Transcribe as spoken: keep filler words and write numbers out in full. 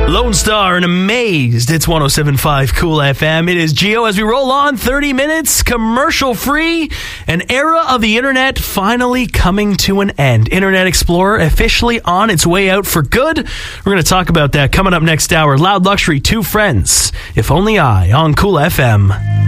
Lone Star and Amazed. It's one oh seven point five Cool F M. It is Geo as we roll on thirty minutes, commercial free. An era of the internet finally coming to an end. Internet Explorer officially on its way out for good. We're going to talk about that coming up next hour. Loud Luxury, Two Friends. If Only I on Cool F M.